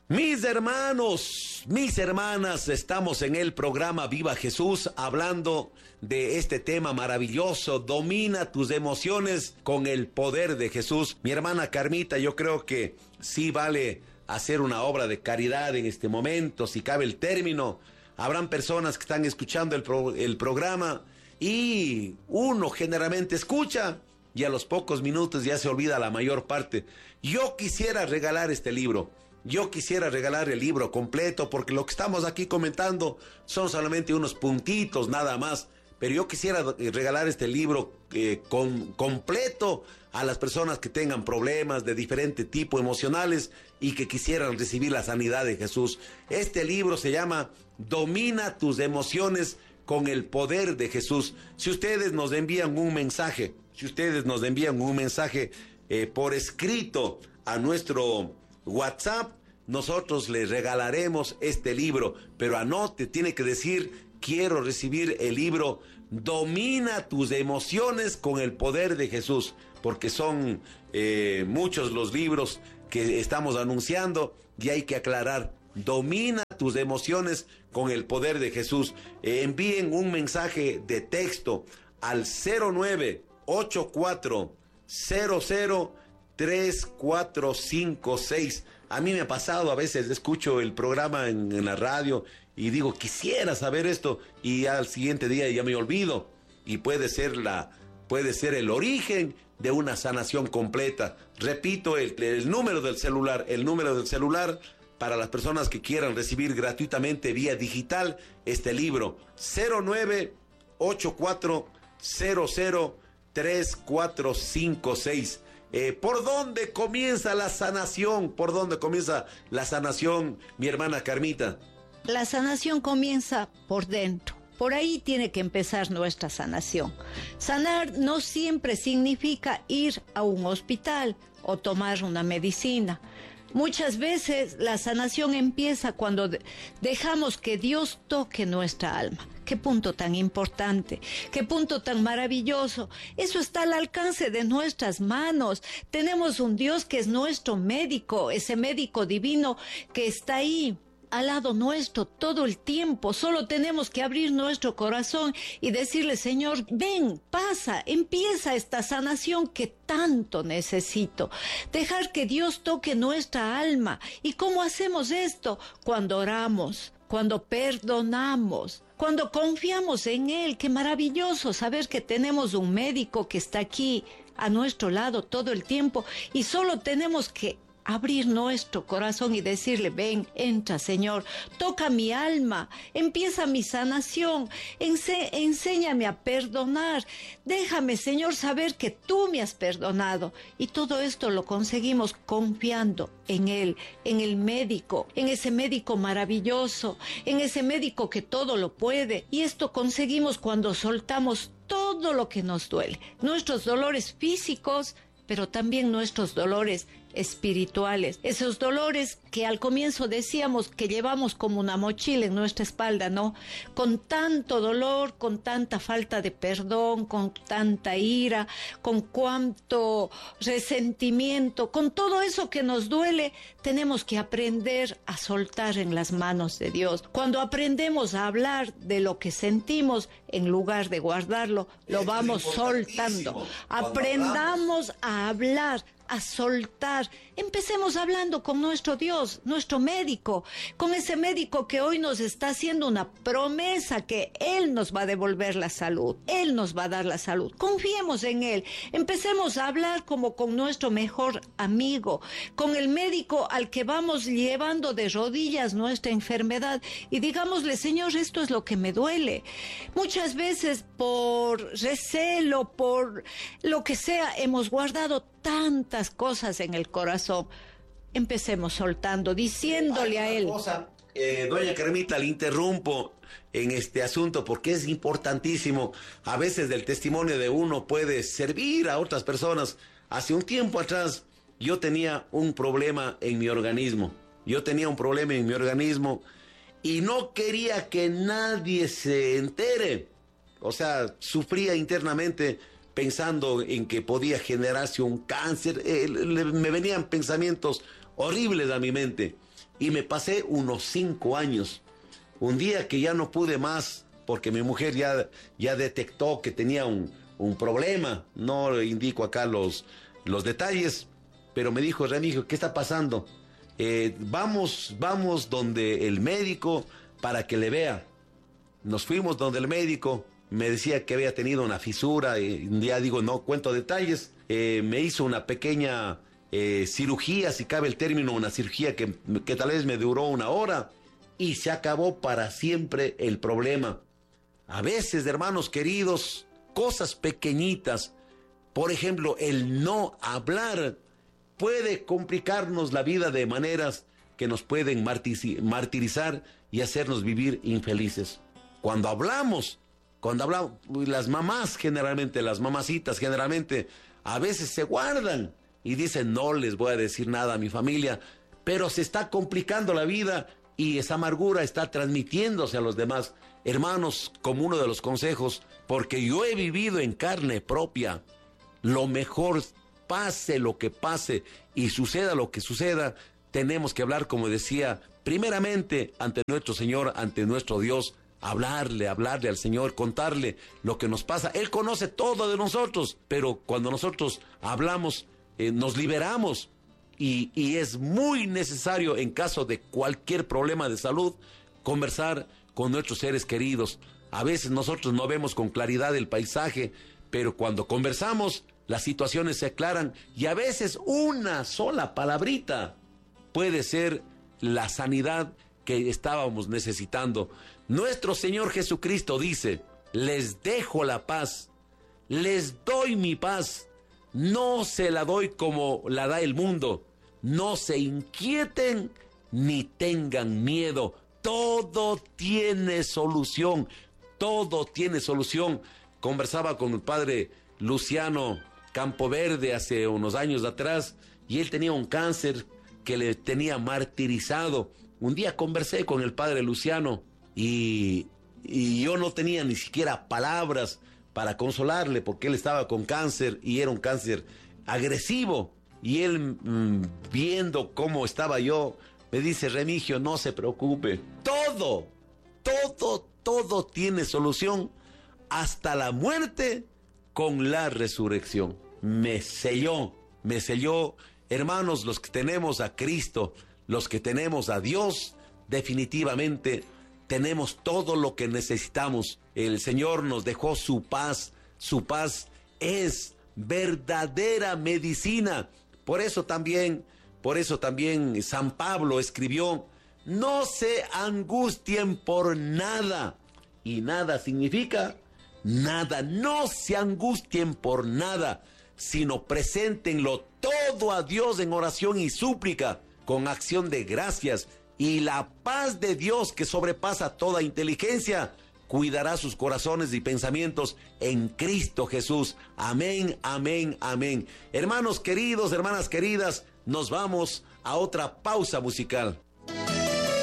Mis hermanos, mis hermanas, estamos en el programa Viva Jesús hablando de este tema maravilloso, domina tus emociones con el poder de Jesús. Mi hermana Carmita, yo creo que sí vale hacer una obra de caridad en este momento, si cabe el término. Habrán personas que están escuchando el programa y uno generalmente escucha y a los pocos minutos ya se olvida la mayor parte. Yo quisiera regalar este libro. Yo quisiera regalar el libro completo porque lo que estamos aquí comentando son solamente unos puntitos nada más. Pero yo quisiera regalar este libro completo a las personas que tengan problemas de diferente tipo emocionales y que quisieran recibir la sanidad de Jesús. Este libro se llama Domina tus emociones con el poder de Jesús. Si ustedes nos envían un mensaje, por escrito a nuestro WhatsApp, nosotros le regalaremos este libro, pero anote, tiene que decir: quiero recibir el libro Domina tus emociones con el poder de Jesús, porque son muchos los libros que estamos anunciando y hay que aclarar: domina tus emociones con el poder de Jesús. Envíen un mensaje de texto al 0984003456. A mí me ha pasado, a veces escucho el programa en la radio y digo, quisiera saber esto, y al siguiente día ya me olvido. Y puede ser el origen de una sanación completa. Repito, el número del celular para las personas que quieran recibir gratuitamente vía digital este libro: 0984003456. ¿Por dónde comienza la sanación? ¿Por dónde comienza la sanación, mi hermana Carmita? La sanación comienza por dentro. Por ahí tiene que empezar nuestra sanación. Sanar no siempre significa ir a un hospital o tomar una medicina. Muchas veces la sanación empieza cuando dejamos que Dios toque nuestra alma. Qué punto tan importante, qué punto tan maravilloso. Eso está al alcance de nuestras manos. Tenemos un Dios que es nuestro médico, ese médico divino que está ahí al lado nuestro todo el tiempo. Solo tenemos que abrir nuestro corazón y decirle: Señor, ven, pasa, empieza esta sanación que tanto necesito. Dejar que Dios toque nuestra alma. ¿Y cómo hacemos esto? Cuando oramos, cuando perdonamos, cuando confiamos en Él. Qué maravilloso saber que tenemos un médico que está aquí a nuestro lado todo el tiempo y solo tenemos que abrir nuestro corazón y decirle: ven, entra, Señor, toca mi alma, empieza mi sanación, enséñame a perdonar, déjame, Señor, saber que tú me has perdonado. Y todo esto lo conseguimos confiando en Él, en el médico, en ese médico maravilloso, en ese médico que todo lo puede. Y esto conseguimos cuando soltamos todo lo que nos duele, nuestros dolores físicos, pero también nuestros dolores espirituales, esos dolores que al comienzo decíamos que llevamos como una mochila en nuestra espalda, ¿no? Con tanto dolor, con tanta falta de perdón, con tanta ira, con cuánto resentimiento, con todo eso que nos duele, tenemos que aprender a soltar en las manos de Dios. Cuando aprendemos a hablar de lo que sentimos, en lugar de guardarlo, lo vamos soltando. Aprendamos a hablar, a soltar. Empecemos hablando con nuestro Dios, nuestro médico, con ese médico que hoy nos está haciendo una promesa que Él nos va a devolver la salud, Él nos va a dar la salud. Confiemos en Él, empecemos a hablar como con nuestro mejor amigo, con el médico al que vamos llevando de rodillas nuestra enfermedad y digámosle: Señor, esto es lo que me duele. Muchas veces por recelo, por lo que sea, hemos guardado tantas cosas en el corazón. Empecemos soltando, diciéndole a Él. Doña Carmita, le interrumpo en este asunto porque es importantísimo. A veces del testimonio de uno puede servir a otras personas. Hace un tiempo atrás yo tenía un problema en mi organismo. Y no quería que nadie se entere. O sea, sufría internamente pensando en que podía generarse un cáncer. Me venían pensamientos horribles a mi mente. Y me pasé unos 5 años. Un día que ya no pude más, porque mi mujer ya detectó que tenía un problema. No indico acá los detalles, pero me dijo: Remigio, ¿qué está pasando? Vamos donde el médico para que le vea. Nos fuimos donde el médico, me decía que había tenido una fisura, ya digo, no cuento detalles. Me hizo una pequeña cirugía, si cabe el término, una cirugía que tal vez me duró 1 hora, y se acabó para siempre el problema. A veces, hermanos queridos, cosas pequeñitas, por ejemplo, el no hablar, puede complicarnos la vida de maneras que nos pueden martirizar y hacernos vivir infelices. Cuando hablamos, las mamás generalmente, las mamacitas generalmente, a veces se guardan y dicen: no les voy a decir nada a mi familia, pero se está complicando la vida y esa amargura está transmitiéndose a los demás. Hermanos, como uno de los consejos, porque yo he vivido en carne propia, lo mejor, pase lo que pase y suceda lo que suceda, tenemos que hablar, como decía, primeramente ante nuestro Señor, ante nuestro Dios, hablarle al Señor, contarle lo que nos pasa. Él conoce todo de nosotros, pero cuando nosotros hablamos, nos liberamos, y es muy necesario, en caso de cualquier problema de salud, conversar con nuestros seres queridos. A veces nosotros no vemos con claridad el paisaje, pero cuando conversamos, las situaciones se aclaran, y a veces una sola palabrita puede ser la sanidad que estábamos necesitando. Nuestro Señor Jesucristo dice: les dejo la paz, les doy mi paz, no se la doy como la da el mundo. No se inquieten ni tengan miedo. Todo tiene solución, todo tiene solución. Conversaba con el padre Luciano Campoverde hace unos años atrás, y él tenía un cáncer que le tenía martirizado. Un día conversé con el padre Luciano y yo no tenía ni siquiera palabras para consolarle, porque él estaba con cáncer y era un cáncer agresivo. Y él, viendo cómo estaba yo, me dice: Remigio, no se preocupe, todo tiene solución, hasta la muerte con la resurrección. Me selló, hermanos, los que tenemos a Cristo, los que tenemos a Dios, definitivamente tenemos todo lo que necesitamos. El Señor nos dejó su paz es verdadera medicina. Por eso también San Pablo escribió: no se angustien por nada. Y nada significa nada. No se angustien por nada, sino preséntenlo todo a Dios en oración y súplica, con acción de gracias, y la paz de Dios, que sobrepasa toda inteligencia, cuidará sus corazones y pensamientos en Cristo Jesús. Amén, amén, amén. Hermanos queridos, hermanas queridas, nos vamos a otra pausa musical.